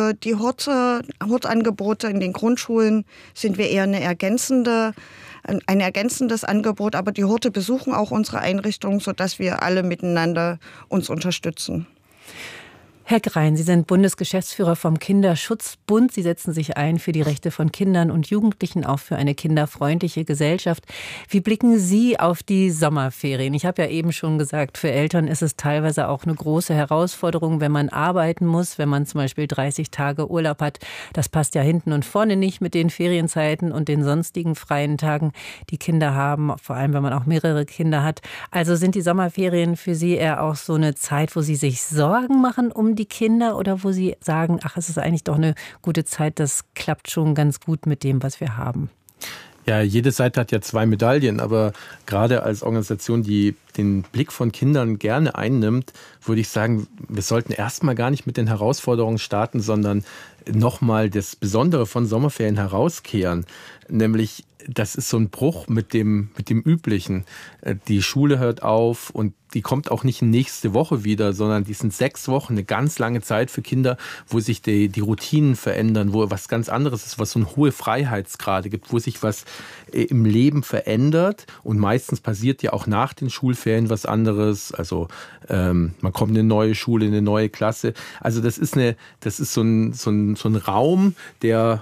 für die Hortangebote in den Grundschulen sind wir eher ein ergänzendes Angebot, aber die Horte besuchen auch unsere Einrichtung, sodass wir alle miteinander uns unterstützen. Herr Grein, Sie sind Bundesgeschäftsführer vom Kinderschutzbund. Sie setzen sich ein für die Rechte von Kindern und Jugendlichen, auch für eine kinderfreundliche Gesellschaft. Wie blicken Sie auf die Sommerferien? Ich habe ja eben schon gesagt, für Eltern ist es teilweise auch eine große Herausforderung, wenn man arbeiten muss, wenn man zum Beispiel 30 Tage Urlaub hat. Das passt ja hinten und vorne nicht mit den Ferienzeiten und den sonstigen freien Tagen, die Kinder haben, vor allem wenn man auch mehrere Kinder hat. Also sind die Sommerferien für Sie eher auch so eine Zeit, wo Sie sich Sorgen machen um die Kinder oder wo Sie sagen, ach, es ist eigentlich doch eine gute Zeit, das klappt schon ganz gut mit dem, was wir haben? Ja, jede Seite hat ja zwei Medaillen, aber gerade als Organisation, die den Blick von Kindern gerne einnimmt, würde ich sagen, wir sollten erstmal gar nicht mit den Herausforderungen starten, sondern nochmal das Besondere von Sommerferien herauskehren. Nämlich, das ist so ein Bruch mit dem Üblichen. Die Schule hört auf und die kommt auch nicht nächste Woche wieder, sondern die sind 6 Wochen, eine ganz lange Zeit für Kinder, wo sich die Routinen verändern, wo was ganz anderes ist, was so eine hohe Freiheitsgrade gibt, wo sich was im Leben verändert. Und meistens passiert ja auch nach den Schulferien was anderes. Also man kommt in eine neue Schule, in eine neue Klasse. Also das ist so ein Raum, der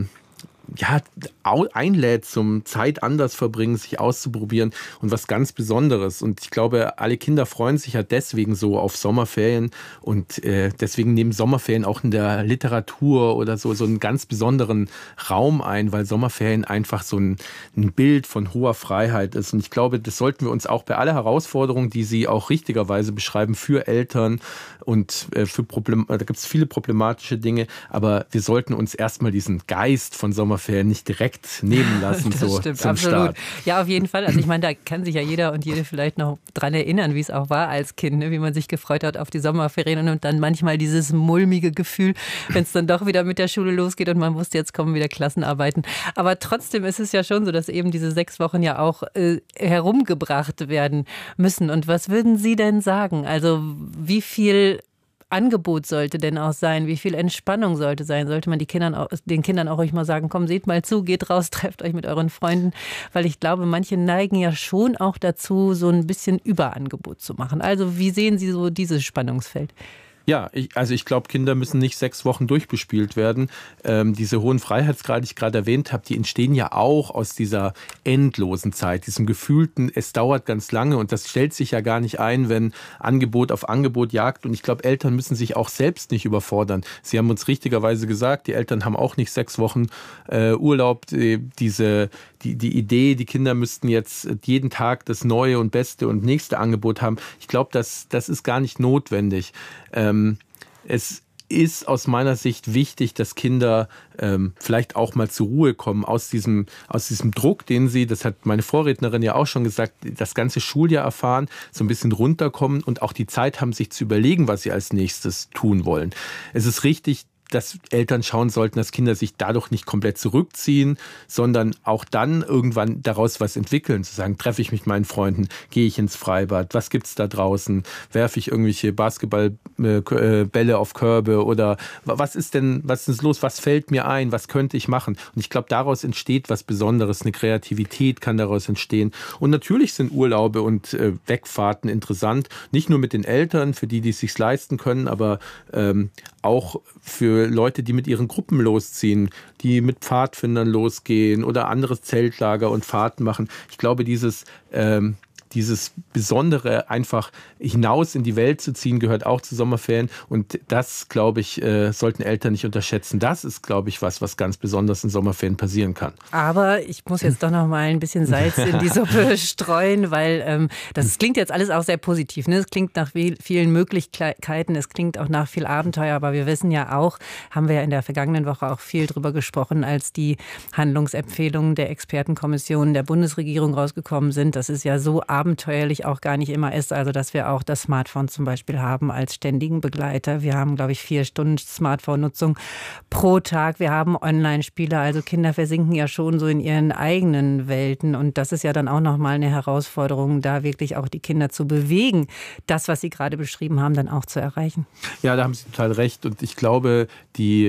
einlädt zum Zeit anders verbringen, sich auszuprobieren und was ganz Besonderes. Und ich glaube, alle Kinder freuen sich ja deswegen so auf Sommerferien und deswegen nehmen Sommerferien auch in der Literatur oder so einen ganz besonderen Raum ein, weil Sommerferien einfach so ein Bild von hoher Freiheit ist. Und ich glaube, das sollten wir uns auch bei aller Herausforderungen, die Sie auch richtigerweise beschreiben, für Eltern und da gibt es viele problematische Dinge, aber wir sollten uns erstmal diesen Geist von Sommerferien nicht direkt nehmen lassen, das so stimmt, zum absolut. Start. Ja, auf jeden Fall. Also ich meine, da kann sich ja jeder und jede vielleicht noch dran erinnern, wie es auch war als Kind, ne? Wie man sich gefreut hat auf die Sommerferien und dann manchmal dieses mulmige Gefühl, wenn es dann doch wieder mit der Schule losgeht und man wusste, jetzt kommen wieder Klassenarbeiten. Aber trotzdem ist es ja schon so, dass eben diese 6 Wochen ja auch herumgebracht werden müssen. Und was würden Sie denn sagen? Also wie viel Angebot sollte denn auch sein? Wie viel Entspannung sollte sein? Sollte man den Kindern auch ruhig mal sagen, komm, seht mal zu, geht raus, trefft euch mit euren Freunden. Weil ich glaube, manche neigen ja schon auch dazu, so ein bisschen Überangebot zu machen. Also wie sehen Sie so dieses Spannungsfeld? Ja, ich glaube, Kinder müssen nicht 6 Wochen durchbespielt werden. Diese hohen Freiheitsgrade, die ich gerade erwähnt habe, die entstehen ja auch aus dieser endlosen Zeit, diesem gefühlten, es dauert ganz lange und das stellt sich ja gar nicht ein, wenn Angebot auf Angebot jagt. Und ich glaube, Eltern müssen sich auch selbst nicht überfordern. Sie haben uns richtigerweise gesagt, die Eltern haben auch nicht 6 Wochen Urlaub. Die Idee, die Kinder müssten jetzt jeden Tag das neue und beste und nächste Angebot haben. Ich glaube, das ist gar nicht notwendig. Es ist aus meiner Sicht wichtig, dass Kinder vielleicht auch mal zur Ruhe kommen aus diesem Druck, den sie, das hat meine Vorrednerin ja auch schon gesagt, das ganze Schuljahr erfahren, so ein bisschen runterkommen und auch die Zeit haben, sich zu überlegen, was sie als nächstes tun wollen. Es ist richtig, dass Eltern schauen sollten, dass Kinder sich dadurch nicht komplett zurückziehen, sondern auch dann irgendwann daraus was entwickeln, zu sagen, treffe ich mich mit meinen Freunden, gehe ich ins Freibad, was gibt's da draußen, werfe ich irgendwelche Basketballbälle auf Körbe oder was ist los, was fällt mir ein, was könnte ich machen? Und ich glaube, daraus entsteht was Besonderes, eine Kreativität kann daraus entstehen. Und natürlich sind Urlaube und Wegfahrten interessant, nicht nur mit den Eltern, für die es sich leisten können, aber auch für Leute, die mit ihren Gruppen losziehen, die mit Pfadfindern losgehen oder andere Zeltlager und Fahrten machen. Ich glaube, dieses Besondere, einfach hinaus in die Welt zu ziehen, gehört auch zu Sommerferien. Und das, glaube ich, sollten Eltern nicht unterschätzen. Das ist, glaube ich, was ganz besonders in Sommerferien passieren kann. Aber ich muss jetzt doch noch mal ein bisschen Salz in die Suppe streuen, weil das klingt jetzt alles auch sehr positiv. Ne? Es klingt nach vielen Möglichkeiten, es klingt auch nach viel Abenteuer. Aber wir wissen ja auch, haben wir ja in der vergangenen Woche auch viel drüber gesprochen, als die Handlungsempfehlungen der Expertenkommission der Bundesregierung rausgekommen sind. Das ist ja so abenteuerlich auch gar nicht immer ist. Also, dass wir auch das Smartphone zum Beispiel haben als ständigen Begleiter. Wir haben, glaube ich, 4 Stunden Smartphone-Nutzung pro Tag. Wir haben Online-Spiele. Also Kinder versinken ja schon so in ihren eigenen Welten. Und das ist ja dann auch nochmal eine Herausforderung, da wirklich auch die Kinder zu bewegen, das, was Sie gerade beschrieben haben, dann auch zu erreichen. Ja, da haben Sie total recht. Und ich glaube, die